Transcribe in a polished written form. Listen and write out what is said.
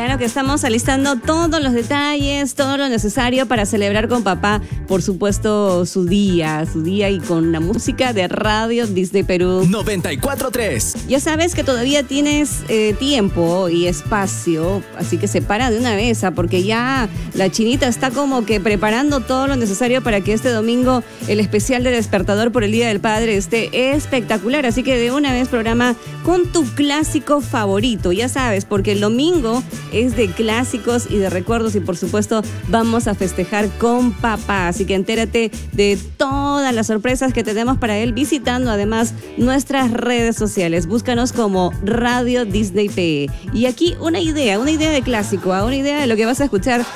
claro que estamos alistando todos los detalles, todo lo necesario para celebrar con papá, por supuesto, su día y con la música de Radio Disney Perú 94.3. Ya sabes que todavía tienes tiempo y espacio, así que se para de una vez, porque ya la chinita está como que preparando todo lo necesario para que este domingo el especial de Despertador por el Día del Padre esté espectacular. Así que de una vez programa con tu clásico favorito, ya sabes, porque el domingo es de clásicos y de recuerdos y por supuesto vamos a festejar con papá. Así que entérate de todas las sorpresas que tenemos para él visitando además nuestras redes sociales. Búscanos como Radio Disney PE. Y aquí una idea de clásico, una idea de lo que vas a escuchar